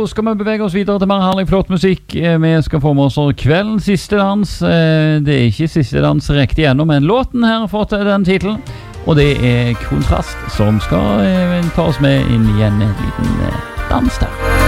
skal vi bevege oss videre til mer herlig flott musikk. Vi skal få med oss kveldens siste dans. Det ikke siste dans riktig ennå, men låten her har fått den titelen. Og det Kontrast som skal ta oss med inn i en liten dans der.